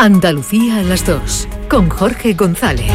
Andalucía a las 2, con Jorge González.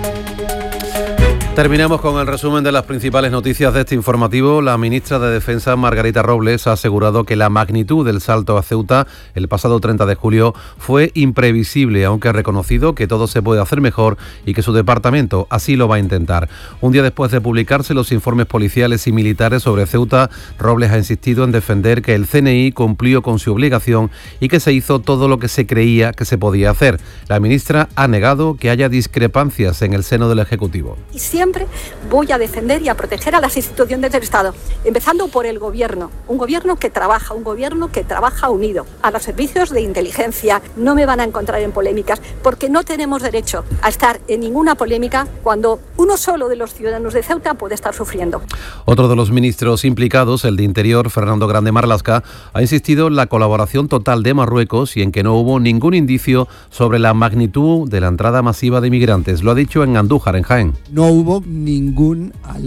Terminamos con el resumen de las principales noticias de este informativo. La ministra de Defensa, Margarita Robles, ha asegurado que la magnitud del salto a Ceuta el pasado 30 de julio fue imprevisible, aunque ha reconocido que todo se puede hacer mejor y que su departamento así lo va a intentar. Un día después de publicarse los informes policiales y militares sobre Ceuta, Robles ha insistido en defender que el CNI cumplió con su obligación y que se hizo todo lo que se creía que se podía hacer. La ministra ha negado que haya discrepancias en el seno del Ejecutivo. Siempre voy a defender y a proteger a las instituciones del Estado, empezando por el Gobierno, un Gobierno que trabaja unido. A los servicios de inteligencia no me van a encontrar en polémicas, porque no tenemos derecho a estar en ninguna polémica cuando uno solo de los ciudadanos de Ceuta puede estar sufriendo. Otro de los ministros implicados, el de Interior, Fernando Grande Marlaska, ha insistido en la colaboración total de Marruecos y en que no hubo ningún indicio sobre la magnitud de la entrada masiva de inmigrantes. Lo ha dicho en Andújar, en Jaén. No hubo ninguna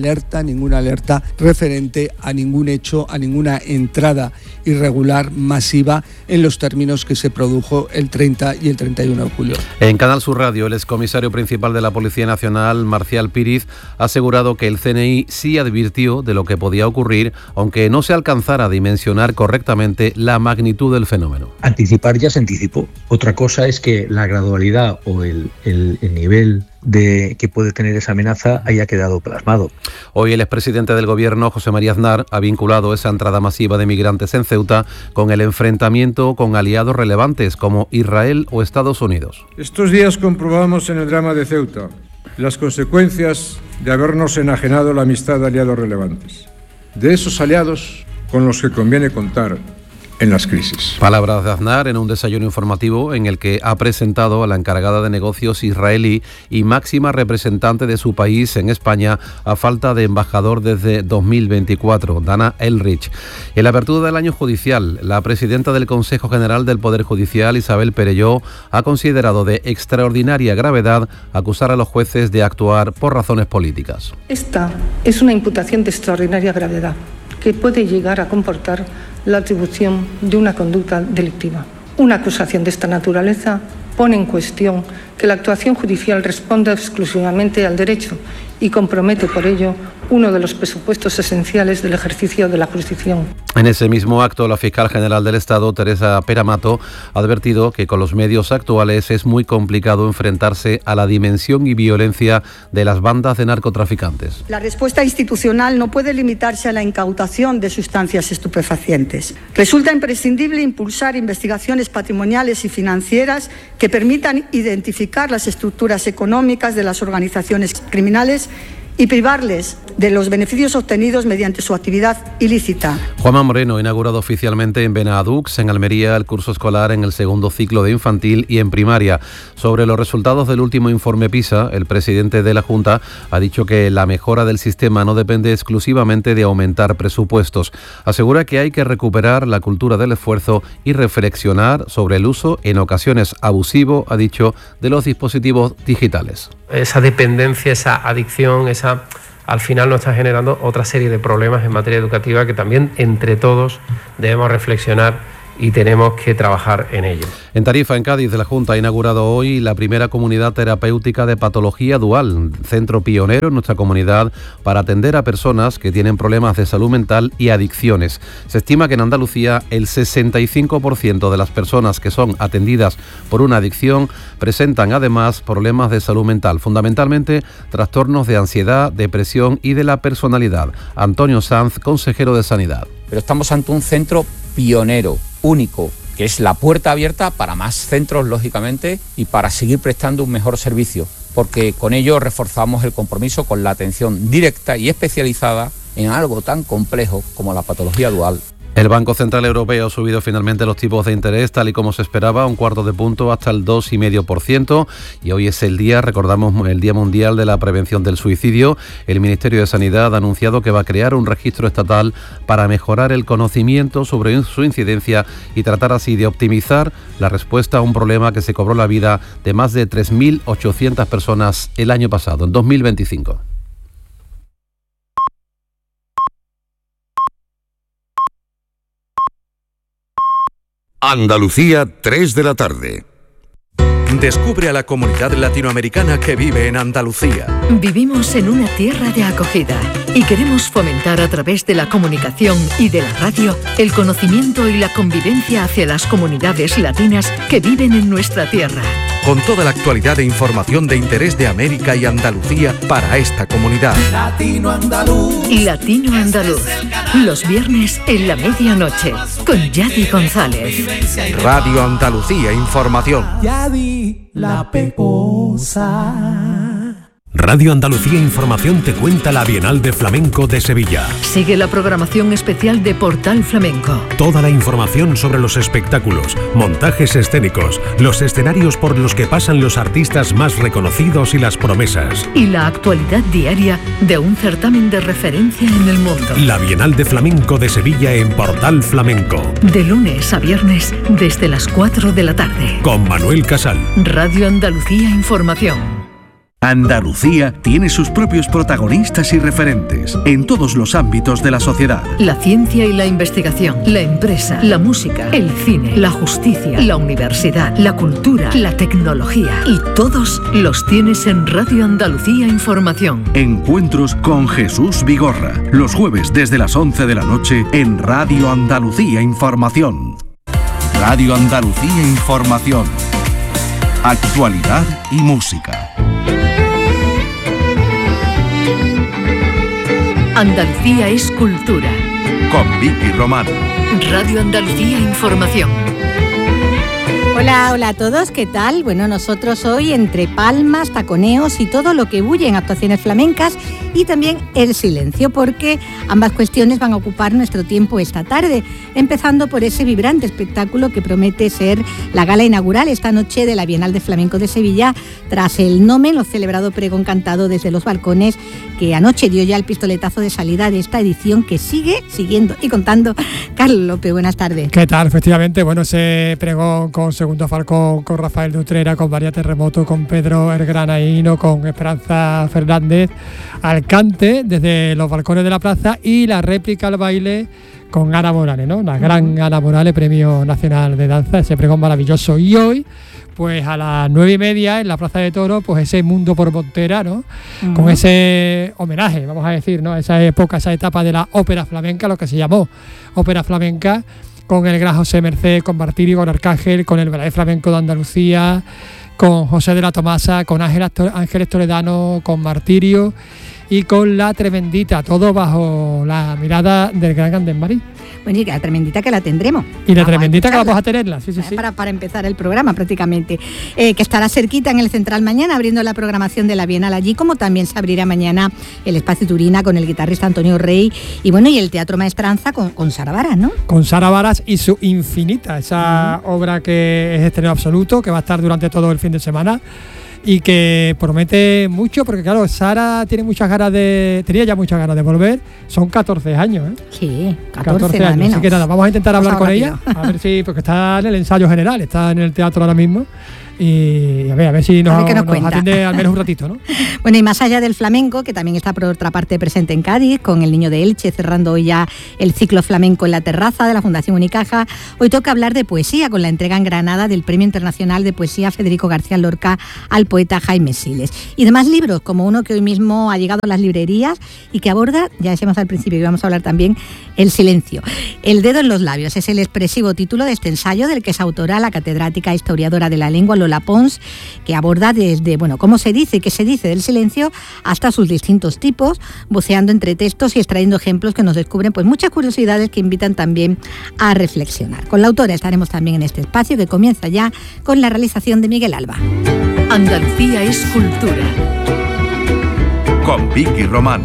alerta referente a ningún hecho, a ninguna entrada irregular masiva en los términos que se produjo el 30 y el 31 de julio. En Canal Sur Radio, el excomisario principal de la Policía Nacional, Marcial Píriz, ha asegurado que el CNI sí advirtió de lo que podía ocurrir, aunque no se alcanzara a dimensionar correctamente la magnitud del fenómeno. Anticipar ya se anticipó. Otra cosa es que la gradualidad o el nivel de que puede tener esa amenaza haya quedado plasmado. Hoy el expresidente del Gobierno, José María Aznar, ha vinculado esa entrada masiva de migrantes en Ceuta con el enfrentamiento con aliados relevantes como Israel o Estados Unidos. Estos días comprobamos en el drama de Ceuta las consecuencias de habernos enajenado la amistad de aliados relevantes, de esos aliados con los que conviene contar en las crisis. Palabras de Aznar en un desayuno informativo en el que ha presentado a la encargada de negocios israelí y máxima representante de su país en España a falta de embajador desde 2024, Dana Elrich. En la apertura del año judicial, la presidenta del Consejo General del Poder Judicial, Isabel Perelló, ha considerado de extraordinaria gravedad acusar a los jueces de actuar por razones políticas. Esta es una imputación de extraordinaria gravedad que puede llegar a comportar la atribución de una conducta delictiva. Una acusación de esta naturaleza pone en cuestión que la actuación judicial responda exclusivamente al derecho y compromete por ello uno de los presupuestos esenciales del ejercicio de la jurisdicción. En ese mismo acto, la fiscal general del Estado, Teresa Peramato, ha advertido que con los medios actuales es muy complicado enfrentarse a la dimensión y violencia de las bandas de narcotraficantes. La respuesta institucional no puede limitarse a la incautación de sustancias estupefacientes. Resulta imprescindible impulsar investigaciones patrimoniales y financieras que permitan identificar las estructuras económicas de las organizaciones criminales y privarles de los beneficios obtenidos mediante su actividad ilícita. Juanma Moreno ha inaugurado oficialmente en Benadux, en Almería, el curso escolar en el segundo ciclo de infantil y en primaria. Sobre los resultados del último informe PISA, el presidente de la Junta ha dicho que la mejora del sistema no depende exclusivamente de aumentar presupuestos. Asegura que hay que recuperar la cultura del esfuerzo y reflexionar sobre el uso, en ocasiones abusivo, ha dicho, de los dispositivos digitales. Esa dependencia, esa adicción, al final nos está generando otra serie de problemas en materia educativa que también entre todos debemos reflexionar y tenemos que trabajar en ello. En Tarifa, en Cádiz, la Junta ha inaugurado hoy la primera comunidad terapéutica de patología dual, centro pionero en nuestra comunidad para atender a personas que tienen problemas de salud mental y adicciones. Se estima que en Andalucía el 65% de las personas que son atendidas por una adicción presentan además problemas de salud mental, fundamentalmente trastornos de ansiedad, depresión y de la personalidad. Antonio Sanz, consejero de Sanidad. Pero estamos ante un centro pionero, único, que es la puerta abierta para más centros, lógicamente, y para seguir prestando un mejor servicio, porque con ello reforzamos el compromiso con la atención directa y especializada en algo tan complejo como la patología dual. El Banco Central Europeo ha subido finalmente los tipos de interés tal y como se esperaba, 1/4 punto hasta el 2,5%, y hoy es el día, recordamos, el Día Mundial de la Prevención del Suicidio. El Ministerio de Sanidad ha anunciado que va a crear un registro estatal para mejorar el conocimiento sobre su incidencia y tratar así de optimizar la respuesta a un problema que se cobró la vida de más de 3.800 personas el año pasado, en 2025. Andalucía, 3 de la tarde. Descubre a la comunidad latinoamericana que vive en Andalucía. Vivimos en una tierra de acogida y queremos fomentar a través de la comunicación y de la radio el conocimiento y la convivencia hacia las comunidades latinas que viven en nuestra tierra. Con toda la actualidad e información de interés de América y Andalucía para esta comunidad. Latino Andaluz. Latino Andaluz. Los viernes en la medianoche con Yadi González. Radio Andalucía Información. Yadi la Pecosa. Radio Andalucía Información te cuenta la Bienal de Flamenco de Sevilla. Sigue la programación especial de Portal Flamenco. Toda la información sobre los espectáculos, montajes escénicos, los escenarios por los que pasan los artistas más reconocidos y las promesas. Y la actualidad diaria de un certamen de referencia en el mundo. La Bienal de Flamenco de Sevilla en Portal Flamenco. De lunes a viernes desde las 4 de la tarde. Con Manuel Casal. Radio Andalucía Información. Andalucía tiene sus propios protagonistas y referentes en todos los ámbitos de la sociedad. La ciencia y la investigación, la empresa, la música, el cine, la justicia, la universidad, la cultura, la tecnología. Y todos los tienes en Radio Andalucía Información. Encuentros con Jesús Vigorra, los jueves desde las 11 de la noche en Radio Andalucía Información. Radio Andalucía Información. Actualidad y música. Andalucía es cultura. Con Vicky Román. Radio Andalucía Información. Hola, hola a todos, ¿qué tal? Bueno, nosotros hoy entre palmas, taconeos y todo lo que bulle en actuaciones flamencas y también el silencio, porque ambas cuestiones van a ocupar nuestro tiempo esta tarde, empezando por ese vibrante espectáculo que promete ser la gala inaugural esta noche de la Bienal de Flamenco de Sevilla, tras el Nomen, o celebrado pregón cantado desde los balcones, que anoche dio ya el pistoletazo de salida de esta edición que sigue siguiendo y contando. Carlos López, buenas tardes. ¿Qué tal? Efectivamente, bueno, ese pregón con Segundo Falcón, con Rafael de Utrera, con María Terremoto, con Pedro el Granaíno, con Esperanza Fernández, al cante desde los balcones de la plaza y la réplica al baile con Ana Morales, ¿no? La gran Ana Morales, Premio Nacional de Danza, ese pregón maravilloso. Y hoy, pues a las 9:30 en la Plaza de Toros, pues ese Mundo por Montera, ¿no? Con ese homenaje, vamos a decir, ¿no? Esa época, esa etapa de la ópera flamenca, lo que se llamó ópera flamenca, con el gran José Merced, con Martirio, con Arcángel, con el Ballet Flamenco de Andalucía, con José de la Tomasa, con Ángeles Toledano, con Martirio y con la Tremendita, todo bajo la mirada del gran Andrés Marín. Bueno, y la Tremendita que la tendremos. Y la Tremendita que vamos a tenerla, sí. Para empezar el programa prácticamente, que estará cerquita en el Central mañana, abriendo la programación de la Bienal allí, como también se abrirá mañana el Espacio Turina con el guitarrista Antonio Rey y bueno, y el Teatro Maestranza con Sara Varas, ¿no? Con Sara Varas y su Infinita, esa obra que es estreno absoluto, que va a estar durante todo el fin de semana y que promete mucho, porque claro, Sara tenía ya muchas ganas de volver. Son 14 años, ¿eh? Sí, 14 años. Menos. Así que nada, vamos a intentar hablar con ella, a ver si, porque está en el ensayo general, está en el teatro ahora mismo. Y a ver si nos atiende al menos un ratito, ¿no? Bueno, y más allá del flamenco, que también está por otra parte presente en Cádiz, con el Niño de Elche, cerrando hoy ya el ciclo flamenco en la terraza de la Fundación Unicaja, hoy toca hablar de poesía, con la entrega en Granada del Premio Internacional de Poesía Federico García Lorca al poeta Jaime Siles. Y demás libros, como uno que hoy mismo ha llegado a las librerías y que aborda, ya decíamos al principio que íbamos a hablar también, el silencio. El dedo en los labios es el expresivo título de este ensayo, del que es autora la catedrática historiadora de la lengua Lola Pons, que aborda desde, bueno, cómo se dice y qué se dice del silencio hasta sus distintos tipos, buceando entre textos y extrayendo ejemplos que nos descubren pues muchas curiosidades que invitan también a reflexionar. Con la autora estaremos también en este espacio, que comienza ya con la realización de Miguel Alba. Andalucía es cultura. Con Vicky Román.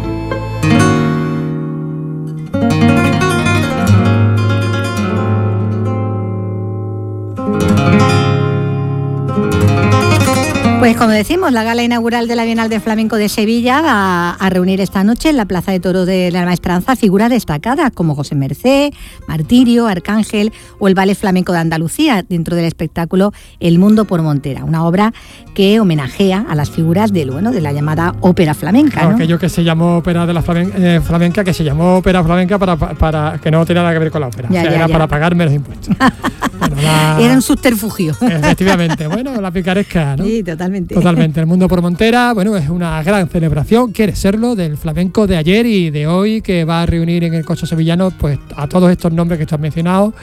Pues como decimos, la gala inaugural de la Bienal de Flamenco de Sevilla va a reunir esta noche en la Plaza de Toros de la Maestranza figuras destacadas como José Mercé, Martirio, Arcángel o el Ballet Flamenco de Andalucía dentro del espectáculo El Mundo por Montera, una obra que homenajea a las figuras de la llamada ópera flamenca, ¿no? Aquello que se llamó ópera de la flamenca, que se llamó ópera flamenca para que no tenía nada que ver con la ópera, era para pagar menos impuestos. Era un subterfugio. Efectivamente, bueno, la picaresca, ¿no? Sí, totalmente. Totalmente. El Mundo por Montera, bueno, es una gran celebración, quiere serlo, del flamenco de ayer y de hoy, que va a reunir en el Coso Sevillano pues a todos estos nombres que tú has mencionado,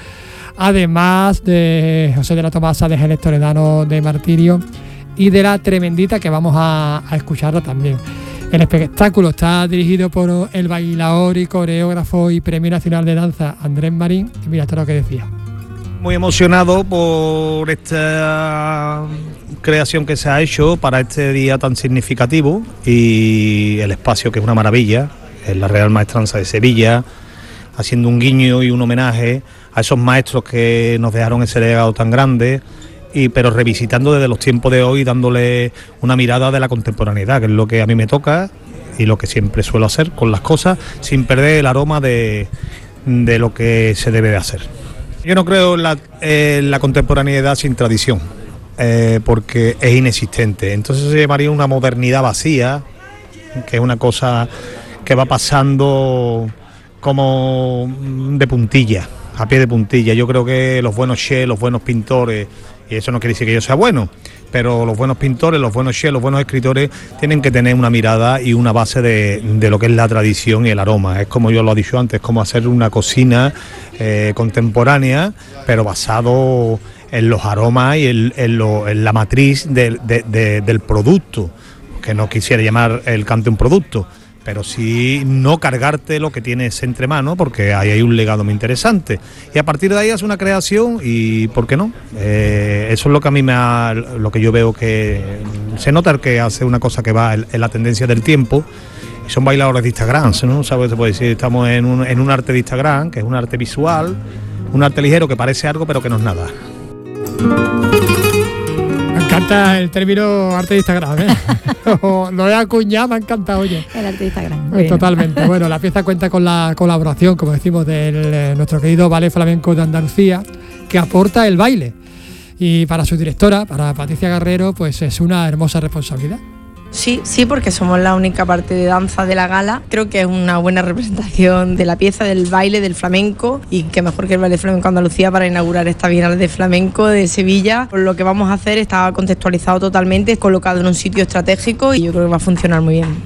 además de José de la Tomasa, de Jerez Toledano, de Martirio y de la Tremendita, que vamos a escucharla también. El espectáculo está dirigido por el bailaor y coreógrafo y Premio Nacional de Danza Andrés Marín, y mira, esto es lo que decía. Muy emocionado por esta creación que se ha hecho para este día tan significativo y el espacio, que es una maravilla, es la Real Maestranza de Sevilla, haciendo un guiño y un homenaje a esos maestros que nos dejaron ese legado tan grande, pero revisitando desde los tiempos de hoy, dándole una mirada de la contemporaneidad, que es lo que a mí me toca y lo que siempre suelo hacer con las cosas, sin perder el aroma de lo que se debe de hacer. Yo no creo en la contemporaneidad sin tradición, porque es inexistente. Entonces se llamaría una modernidad vacía, que es una cosa que va pasando como de puntilla, a pie de puntilla. Yo creo que los buenos chefs, los buenos pintores, y eso no quiere decir que yo sea bueno, pero los buenos pintores, los buenos chefs, los buenos escritores tienen que tener una mirada y una base de lo que es la tradición y el aroma. Es como yo lo he dicho antes, como hacer una cocina contemporánea, pero basado en los aromas y en la matriz del producto, que no quisiera llamar el cante un producto, pero sí no cargarte lo que tienes entre manos, porque ahí hay un legado muy interesante. Y a partir de ahí hace una creación y ¿por qué no? Eso es lo que a mí lo que yo veo, que se nota que hace una cosa que va en la tendencia del tiempo. Y son bailadores de Instagram, ¿no? ¿Sabes? Se puede decir, estamos en un arte de Instagram, que es un arte visual, un arte ligero que parece algo, pero que no es nada. Me encanta el término arte de Instagram, ¿eh? Lo he acuñado, me ha encantado, oye. El arte de Instagram. Totalmente. Bueno, la pieza cuenta con la colaboración, como decimos, de nuestro querido Ballet Flamenco de Andalucía, que aporta el baile. Y para su directora, para Patricia Guerrero, pues es una hermosa responsabilidad. Sí, porque somos la única parte de danza de la gala. Creo que es una buena representación de la pieza, del baile, del flamenco, y qué mejor que el Ballet Flamenco Andalucía para inaugurar esta Bienal de Flamenco de Sevilla. Lo que vamos a hacer está contextualizado totalmente, colocado en un sitio estratégico, y yo creo que va a funcionar muy bien.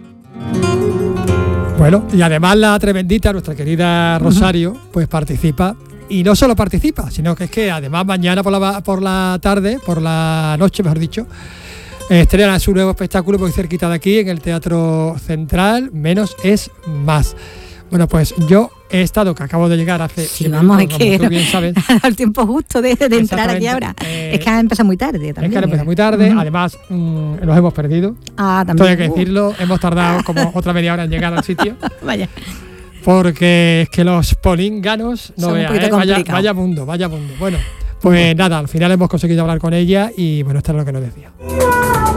Bueno, y además la Tremendita, nuestra querida Rosario, pues participa. Y no solo participa, sino que es que además mañana por la noche, mejor dicho, estrena su nuevo espectáculo muy cerquita de aquí, en el Teatro Central, Menos es Más. Bueno, pues yo he estado, que acabo de llegar hace... Sí, vamos, es que tú bien sabes. el tiempo justo de entrar aquí ahora. Es que ha empezado muy tarde también. Es que ha empezado muy tarde, además nos hemos perdido. También. Todo hay que decirlo, hemos tardado como otra media hora en llegar al sitio. Vaya. Porque es que los polínganos, no veas, vaya mundo. Bueno, pues nada, al final hemos conseguido hablar con ella y bueno, esto es lo que nos decía.